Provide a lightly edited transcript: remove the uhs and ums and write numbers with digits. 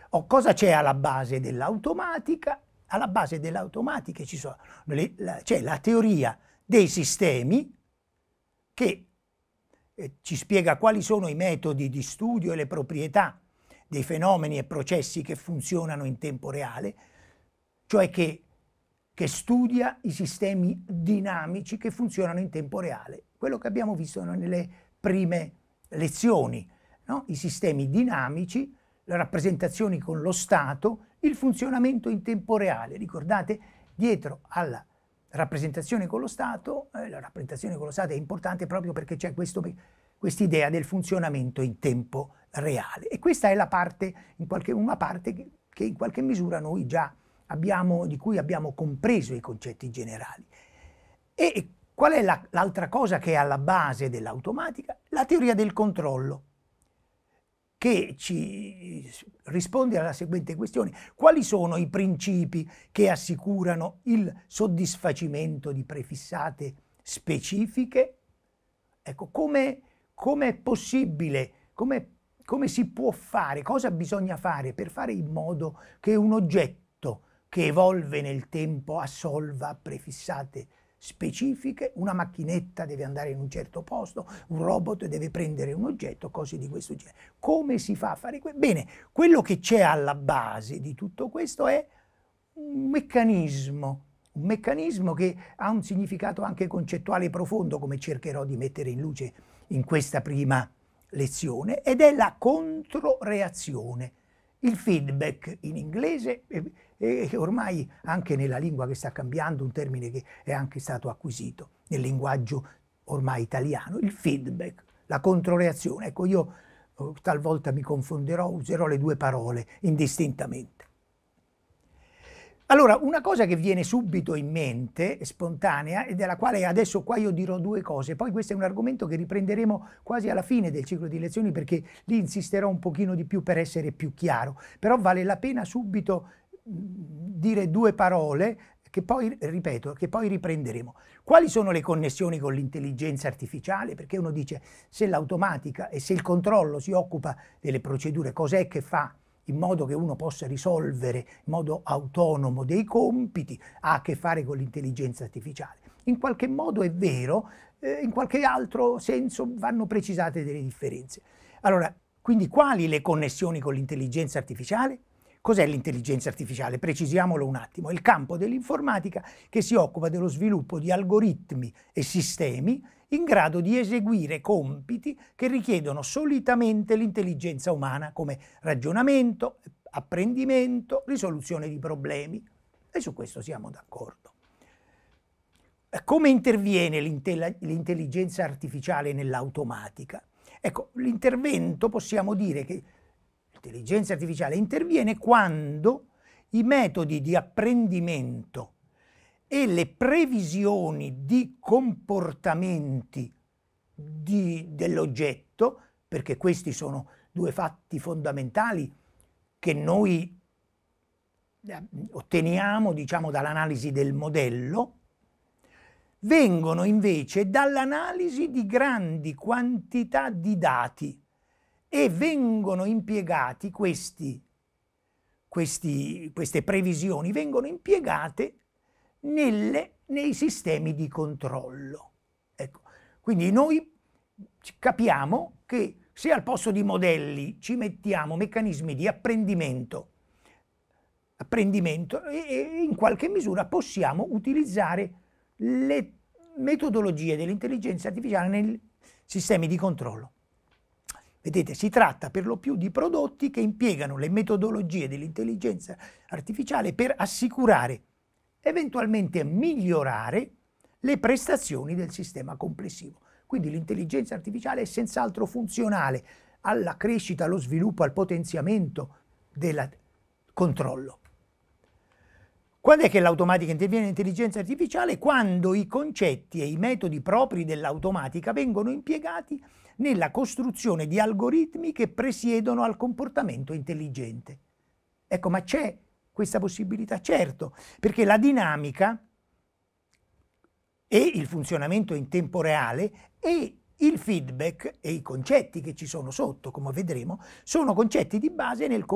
Cosa c'è alla base dell'automatica? Alla base dell'automatica c'è la teoria dei sistemi che ci spiega quali sono i metodi di studio e le proprietà dei fenomeni e processi che funzionano in tempo reale, cioè che studia i sistemi dinamici che funzionano in tempo reale. Quello che abbiamo visto nelle prime lezioni, no? I sistemi dinamici, le rappresentazioni con lo stato, il funzionamento in tempo reale. Ricordate, dietro alla rappresentazione con lo stato, la rappresentazione con lo stato è importante proprio perché c'è quest'idea del funzionamento in tempo reale. E questa è una parte che in qualche misura noi già di cui abbiamo compreso i concetti generali. E qual è l'altra cosa che è alla base dell'automatica? La teoria del controllo, che ci risponde alla seguente questione: quali sono i principi che assicurano il soddisfacimento di prefissate specifiche? Ecco, come è possibile, come si può fare, cosa bisogna fare per fare in modo che un oggetto che evolve nel tempo assolva prefissate specifiche, una macchinetta deve andare in un certo posto, un robot deve prendere un oggetto, cose di questo genere. Come si fa a fare questo? Bene, quello che c'è alla base di tutto questo è un meccanismo che ha un significato anche concettuale profondo, come cercherò di mettere in luce in questa prima lezione, ed è la controreazione, il feedback in inglese, e ormai anche nella lingua che sta cambiando, un termine che è anche stato acquisito nel linguaggio ormai italiano, il feedback, la controreazione. Ecco, io talvolta mi confonderò, userò le due parole indistintamente. Allora, una cosa che viene subito in mente, spontanea, e della quale adesso qua io dirò due cose, poi questo è un argomento che riprenderemo quasi alla fine del ciclo di lezioni, perché lì insisterò un pochino di più per essere più chiaro, però vale la pena subito dire due parole che poi, ripeto, che poi riprenderemo. Quali sono le connessioni con l'intelligenza artificiale? Perché uno dice, se l'automatica e se il controllo si occupa delle procedure, cos'è che fa in modo che uno possa risolvere in modo autonomo dei compiti? Ha a che fare con l'intelligenza artificiale. In qualche modo è vero, in qualche altro senso vanno precisate delle differenze. Allora, quindi quali le connessioni con l'intelligenza artificiale? Cos'è l'intelligenza artificiale? Precisiamolo un attimo. È il campo dell'informatica che si occupa dello sviluppo di algoritmi e sistemi in grado di eseguire compiti che richiedono solitamente l'intelligenza umana, come ragionamento, apprendimento, risoluzione di problemi. E su questo siamo d'accordo. Come interviene l'intelligenza artificiale nell'automatica? Ecco, l'intervento, possiamo dire che l'intelligenza artificiale interviene quando i metodi di apprendimento e le previsioni di comportamenti dell'oggetto, perché questi sono due fatti fondamentali che noi otteniamo, diciamo, dall'analisi del modello, vengono invece dall'analisi di grandi quantità di dati e vengono impiegati queste previsioni vengono impiegate nei sistemi di controllo. Ecco, quindi noi capiamo che se al posto di modelli ci mettiamo meccanismi di apprendimento e in qualche misura possiamo utilizzare le metodologie dell'intelligenza artificiale nei sistemi di controllo. Vedete, si tratta per lo più di prodotti che impiegano le metodologie dell'intelligenza artificiale per assicurare, eventualmente migliorare, le prestazioni del sistema complessivo. Quindi l'intelligenza artificiale è senz'altro funzionale alla crescita, allo sviluppo, al potenziamento del controllo. Quando è che l'automatica interviene nell'intelligenza artificiale? Quando i concetti e i metodi propri dell'automatica vengono impiegati nella costruzione di algoritmi che presiedono al comportamento intelligente. Ecco, ma c'è questa possibilità? Certo, perché la dinamica e il funzionamento in tempo reale e il feedback e i concetti che ci sono sotto, come vedremo, sono concetti di base nel